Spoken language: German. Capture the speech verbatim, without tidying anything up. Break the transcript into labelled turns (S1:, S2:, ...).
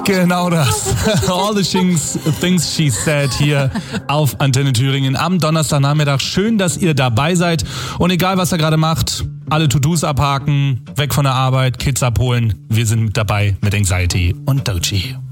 S1: Genau das. All the things, things she said hier auf Antenne Thüringen am Donnerstagnachmittag. Schön, dass ihr dabei seid. Und egal, was ihr gerade macht, alle To-Dos abhaken, weg von der Arbeit, Kids abholen. Wir sind mit dabei mit Anxiety und Doechii.